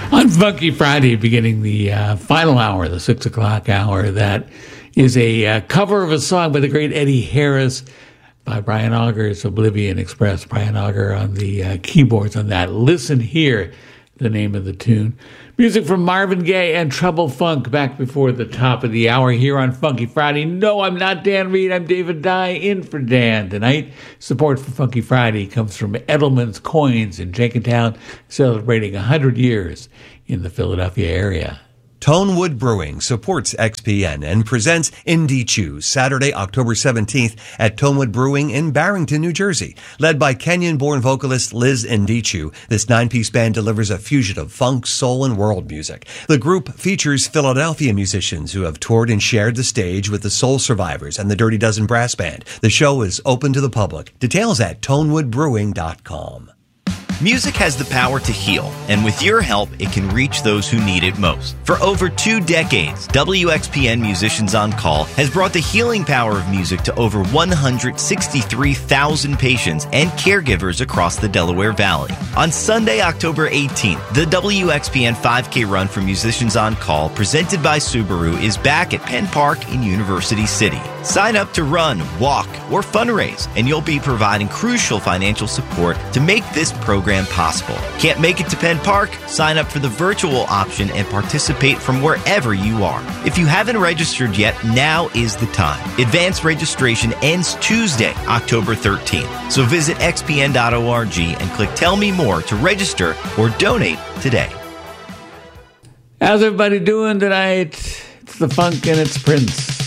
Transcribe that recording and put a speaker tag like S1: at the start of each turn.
S1: On Funky Friday, beginning the final hour, the 6 o'clock hour, that is a cover of a song by the great Eddie Harris by Brian Auger's Oblivion Express. Brian Auger on the keyboards on that. Listen Here, the name of the tune. Music from Marvin Gaye and Trouble Funk back before the top of the hour here on Funky Friday. No, I'm not Dan Reed. I'm David Dye in for Dan tonight. Support for Funky Friday comes from Edelman's Coins in Jenkintown, celebrating 100 years in the Philadelphia area.
S2: Tonewood Brewing supports XPN and presents Indie Chew Saturday, October 17th at Tonewood Brewing in Barrington, New Jersey. Led by Kenyan-born vocalist Liz Ndichu, this 9-piece band delivers a fusion of funk, soul, and world music. The group features Philadelphia musicians who have toured and shared the stage with the Soul Survivors and the Dirty Dozen Brass Band. The show is open to the public. Details at tonewoodbrewing.com.
S3: Music has the power to heal, and with your help, it can reach those who need it most. For over 2 decades, WXPN Musicians on Call has brought the healing power of music to over 163,000 patients and caregivers across the Delaware Valley. On Sunday, October 18th, the WXPN 5K Run for Musicians on Call, presented by Subaru, is back at Penn Park in University City. Sign up to run, walk, or fundraise, and you'll be providing crucial financial support to make this program possible. Can't make it to Penn Park? Sign up for the virtual option and participate from wherever you are. If you haven't registered yet, now is the time. Advanced registration ends Tuesday, October 13th. So visit xpn.org and click Tell Me More to register or donate today.
S1: How's everybody doing tonight? It's the funk and it's Prince.